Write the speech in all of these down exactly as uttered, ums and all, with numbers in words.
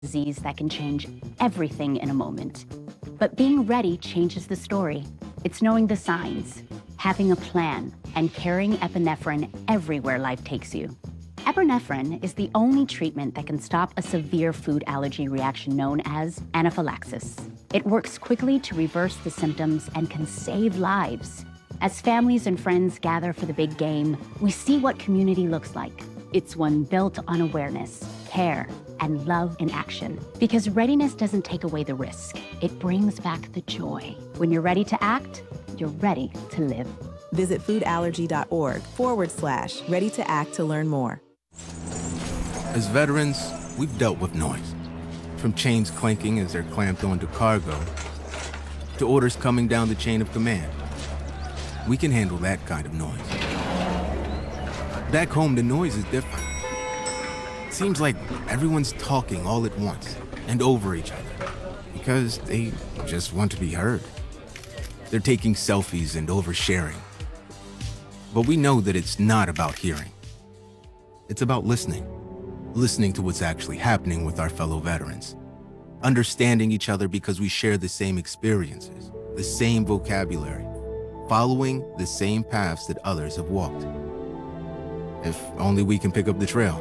disease that can change everything in a moment. But being ready changes the story. It's knowing the signs, having a plan, and carrying epinephrine everywhere life takes you. Epinephrine is the only treatment that can stop a severe food allergy reaction known as anaphylaxis. It works quickly to reverse the symptoms and can save lives. As families and friends gather for the big game, we see what community looks like. It's one built on awareness, care, and love in action. Because readiness doesn't take away the risk. It brings back the joy. When you're ready to act, you're ready to live. Visit foodallergy.org forward slash ready to act to learn more. As veterans, we've dealt with noise. From chains clanking as they're clamped onto cargo, to orders coming down the chain of command. We can handle that kind of noise. Back home, the noise is different. It seems like everyone's talking all at once and over each other because they just want to be heard. They're taking selfies and oversharing. But we know that it's not about hearing. It's about listening. Listening to what's actually happening with our fellow veterans. Understanding each other because we share the same experiences, the same vocabulary, following the same paths that others have walked. If only we can pick up the trail.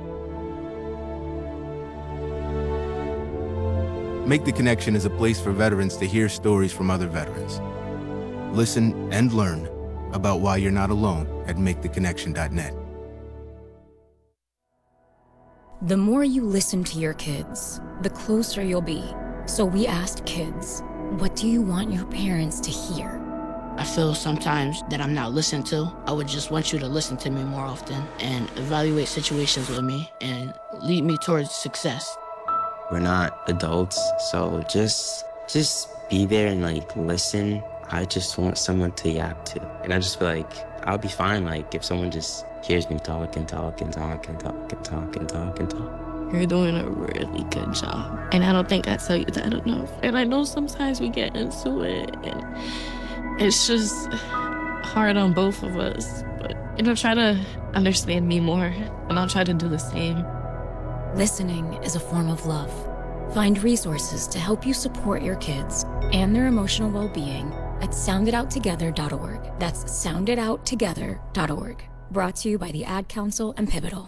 Make the Connection is a place for veterans to hear stories from other veterans. Listen and learn about why you're not alone at make the connection dot net. The more you listen to your kids, the closer you'll be. So we asked kids, what do you want your parents to hear? I feel sometimes that I'm not listened to. I would just want you to listen to me more often and evaluate situations with me and lead me towards success. We're not adults, so just just be there and like listen. I just want someone to yap to. And I just feel like I'll be fine like if someone just hears me talk and talk and talk and talk and talk and talk and talk. You're doing a really good job. And I don't think I tell you that enough. And I know sometimes we get into it and it's just hard on both of us. But, you know, try to understand me more and I'll try to do the same. Listening is a form of love. Find resources to help you support your kids and their emotional well-being at sound it out together dot org. That's sound it out together dot org. Brought to you by the Ad Council and Pivotal.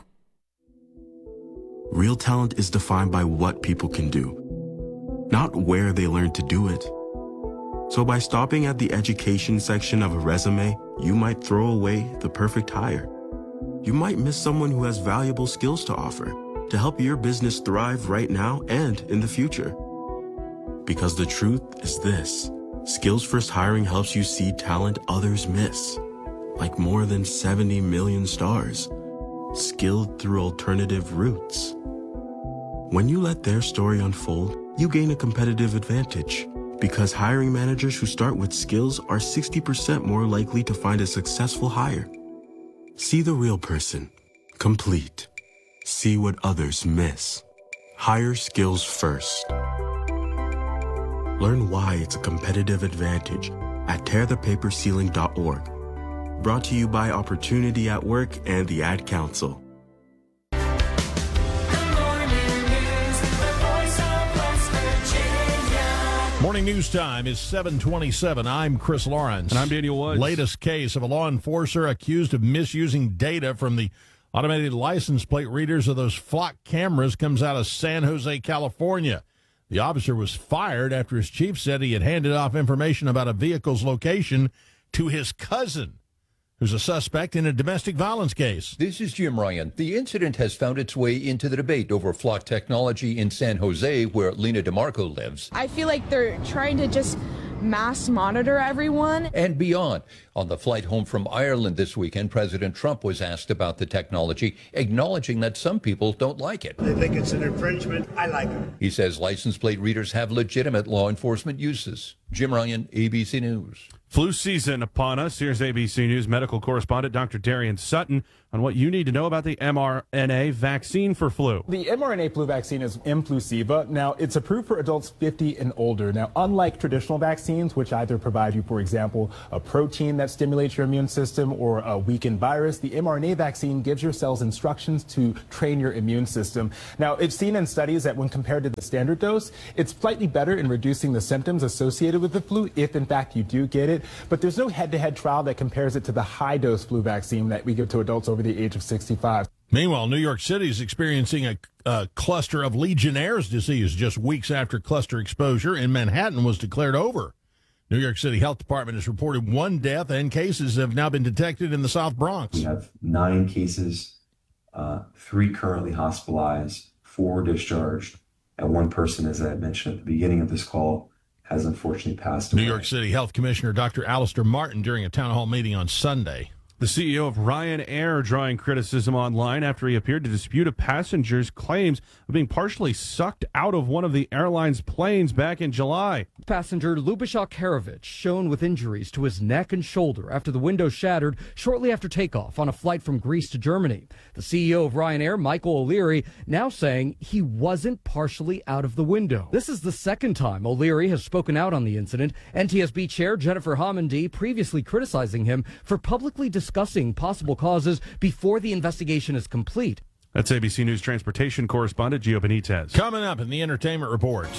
Real talent is defined by what people can do, not where they learn to do it. So by stopping at the education section of a resume, you might throw away the perfect hire. You might miss someone who has valuable skills to offer to help your business thrive right now and in the future. Because the truth is this, Skills First Hiring helps you see talent others miss, like more than seventy million stars, skilled through alternative routes. When you let their story unfold, you gain a competitive advantage because hiring managers who start with skills are sixty percent more likely to find a successful hire. See the real person, complete. See what others miss. Hire skills first. Learn why it's a competitive advantage at tear the paper ceiling dot org. Brought to you by Opportunity at Work and the Ad Council. Morning news time is seven twenty-seven. I'm Chris Lawrence. And I'm Daniel Woods. Latest case of a law enforcer accused of misusing data from the automated license plate readers of those flock cameras comes out of San Jose, California. The officer was fired after his chief said he had handed off information about a vehicle's location to his cousin, who's a suspect in a domestic violence case. This is Jim Ryan. The incident has found its way into the debate over flock technology in San Jose, where Lena DeMarco lives. I feel like they're trying to just mass monitor everyone. And beyond. On the flight home from Ireland this weekend, President Trump was asked about the technology, acknowledging that some people don't like it. They think it's an infringement. I like it. He says license plate readers have legitimate law enforcement uses. Jim Ryan, A B C News. Flu season upon us. Here's A B C News medical correspondent Doctor Darian Sutton on what you need to know about the mRNA vaccine for flu. The mRNA flu vaccine is Implusiva. Now, it's approved for adults fifty and older. Now, unlike traditional vaccines, which either provide you, for example, a protein that stimulates your immune system or a weakened virus, the mRNA vaccine gives your cells instructions to train your immune system. Now, it's seen in studies that when compared to the standard dose, it's slightly better in reducing the symptoms associated with the flu, if in fact you do get it. But there's no head-to-head trial that compares it to the high-dose flu vaccine that we give to adults over the age of sixty-five. Meanwhile, New York City is experiencing a, a cluster of Legionnaire's disease just weeks after cluster exposure in Manhattan was declared over. New York City Health Department has reported one death, and cases have now been detected in the South Bronx. We have nine cases, uh, three currently hospitalized, four discharged, and one person, as I mentioned at the beginning of this call, has unfortunately passed away. New York City Health Commissioner Doctor Alistair Martin during a town hall meeting on Sunday. The C E O of Ryanair drawing criticism online after he appeared to dispute a passenger's claims of being partially sucked out of one of the airline's planes back in July. Passenger Lubishak Karovich shown with injuries to his neck and shoulder after the window shattered shortly after takeoff on a flight from Greece to Germany. The C E O of Ryanair, Michael O'Leary, now saying he wasn't partially out of the window. This is the second time O'Leary has spoken out on the incident. N T S B Chair Jennifer Homendy previously criticizing him for publicly discussing possible causes before the investigation is complete. That's A B C News transportation correspondent Gio Benitez. Coming up in the entertainment reports.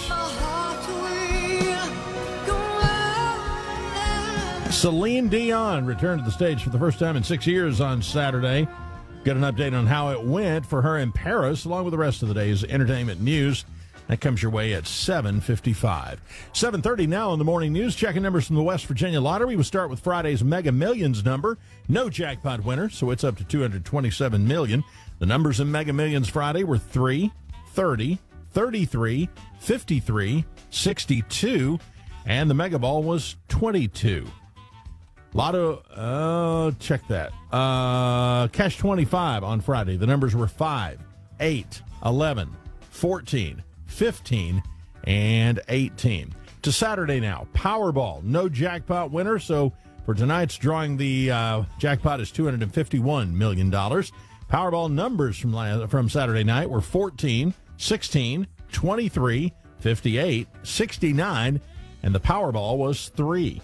Celine Dion returned to the stage for the first time in six years on Saturday. Get an update on how it went for her in Paris, along with the rest of the day's entertainment news. That comes your way at seven fifty-five. seven thirty now in the morning news. Checking numbers from the West Virginia Lottery. We'll start with Friday's Mega Millions number. No jackpot winner, so it's up to two hundred twenty-seven million dollars. The numbers in Mega Millions Friday were three, thirty, thirty-three, fifty-three, sixty-two, and the Mega Ball was twenty-two. Lotto, uh, check that. Uh, Cash twenty-five on Friday. The numbers were five, eight, eleven, fourteen, fifteen, and eighteen. To Saturday now, Powerball, no jackpot winner, so for tonight's drawing, the uh, jackpot is two hundred fifty-one million dollars. Powerball numbers from, from Saturday night were fourteen, sixteen, twenty-three, fifty-eight, sixty-nine, and the Powerball was three.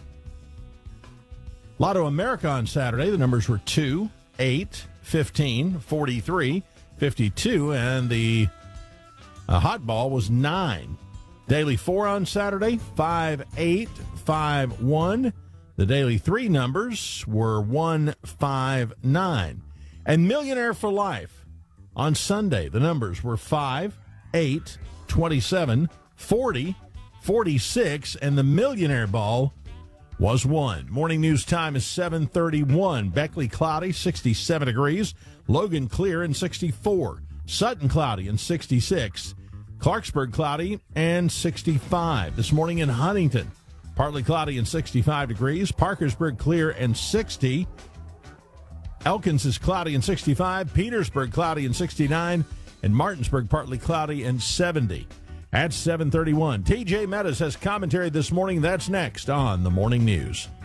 Lotto America on Saturday, the numbers were two, eight, fifteen, forty-three, fifty-two, and the uh, hot ball was nine. Daily four on Saturday, five, eight, five, one. The daily three numbers were one, five, nine. And Millionaire for Life on Sunday, the numbers were five, eight, twenty-seven, forty, forty-six, and the Millionaire Ball was one. Morning news time is seven thirty-one. Beckley cloudy, sixty-seven degrees. Logan clear and sixty-four. Sutton cloudy and sixty-six. Clarksburg cloudy and sixty-five. This morning in Huntington, partly cloudy and sixty-five degrees. Parkersburg clear and sixty. Elkins is cloudy and sixty-five. Petersburg cloudy and sixty-nine. And Martinsburg partly cloudy and seventy. At seven thirty-one, T J Meadows has commentary this morning. That's next on the Morning News.